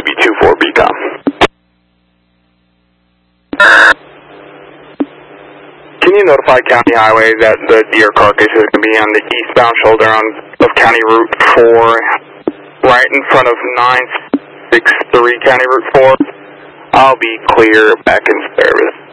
LB24 BCOM. Can you notify County Highway that the deer carcass is going to be on the eastbound shoulder of County Route 4, right in front of 963 County Route 4? I'll be clear back in service.